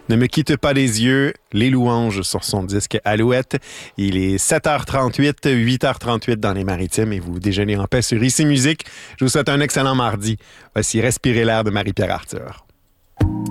Ne me quitte pas des yeux, les louanges sur son disque Alouette. Il est 7h38, 8h38 dans les Maritimes et vous déjeunez en paix sur Ici Musique. Je vous souhaite un excellent mardi. Voici Respirer l'air de Marie-Pierre Arthur.